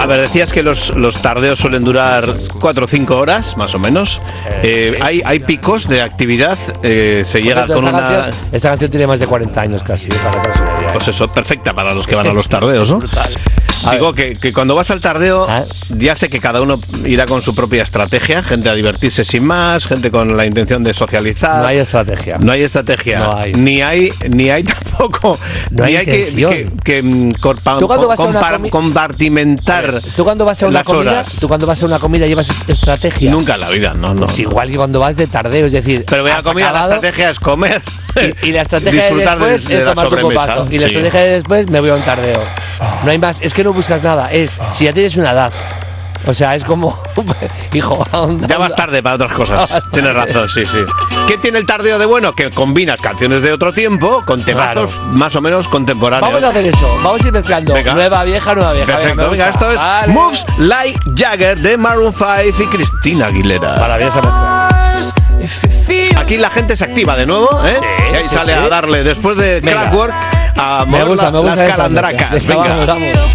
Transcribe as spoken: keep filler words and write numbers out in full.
A ver, decías que los, los tardeos suelen durar cuatro o cinco horas, más o menos. Eh, sí. hay, hay picos de actividad, eh, se llega esta con una... Canción, esta canción tiene más de cuarenta años casi, para que te hagas una idea. Pues eso, perfecta para los que van a los tardeos, ¿no? Brutal. Digo que, que cuando vas al tardeo, ¿Ah? ya sé que cada uno irá con su propia estrategia, gente a divertirse sin más, gente con la intención de socializar. No hay estrategia. No hay estrategia. No hay. Ni hay, ni hay tampoco. No ni hay hay que, que, que mm, corpa- ¿Tú cuando vas a una compar- comi- compartimentar. Tú cuando vas a una las comida, horas. tú cuando vas a una comida llevas estrategia. Nunca en la vida, no, no. Es igual que cuando vas de tardeo, es decir, Pero voy a has comer, la acabado, estrategia es comer. y, y la estrategia de disfrutar después de, de es la tomar tu sobremesa. copazo. Y la Sí. estrategia de después me voy a un tardeo. No hay más, es que no buscas nada, es si ya tienes una edad. O sea, es como, hijo, onda, Ya vas tarde para otras cosas. Ya vas Tienes tarde. razón, sí, sí. ¿Qué tiene el tardeo de bueno? Que combinas canciones de otro tiempo con temazos Claro. más o menos contemporáneos. Vamos a hacer eso, vamos a ir mezclando. Venga. Nueva vieja, nueva vieja. Perfecto, me venga, gusta. esto es Vale. Moves Like Jagger de Maroon cinco y Cristina Aguilera. Maravillosa mezcla. Aquí la gente se activa de nuevo, ¿eh? Sí, y ahí sí, sale sí. a darle, después de Venga. Crackwork, a Me mover gusta, la- me gusta las esta calandracas. mezcla. Venga. Vamos, vamos.